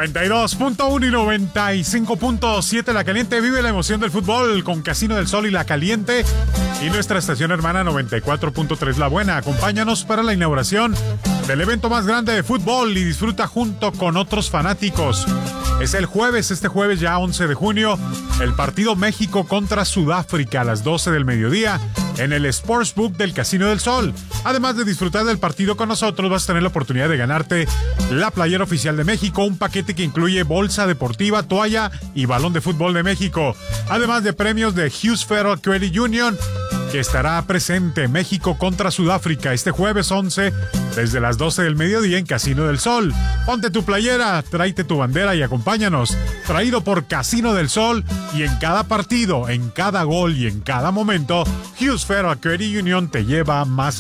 92.1 y 95.7 La Caliente. Vive la emoción del fútbol con Casino del Sol y La Caliente. Y nuestra estación hermana 94.3 La Buena. Acompáñanos para la inauguración del evento más grande de fútbol y disfruta junto con otros fanáticos. Es el jueves, este jueves ya 11 de junio, el partido México contra Sudáfrica a las 12 del mediodía en el Sportsbook del Casino del Sol. Además de disfrutar del partido con nosotros, vas a tener la oportunidad de ganarte la playera oficial de México, un paquete que incluye bolsa deportiva, toalla y balón de fútbol de México. Además de premios de Hughes Federal Credit Union, que estará presente México contra Sudáfrica este jueves 11 desde las 12 del mediodía en Casino del Sol. Ponte tu playera, tráete tu bandera y acompáñanos. Traído por Casino del Sol, y en cada partido, en cada gol y en cada momento, Hughes Federal Credit Union te lleva más